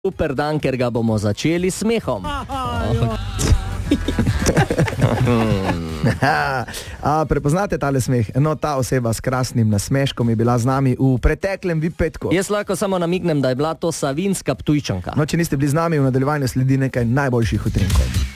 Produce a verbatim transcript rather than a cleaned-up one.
Super dan, ker ga bomo začeli s smehom. A, prepoznate tale smeh? No, ta oseba s krasnim nasmeškom je bila z nami v preteklem V I P petku. Jaz lahko samo namignem, da je bila to Savinska Ptujčanka. No, če niste bili z nami, v nadaljevanju sledi nekaj najboljših utrinkov.